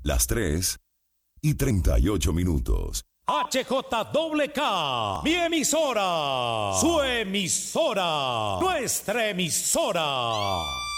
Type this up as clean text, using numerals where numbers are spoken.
las 3:38. HJWK, mi emisora, su emisora, nuestra emisora.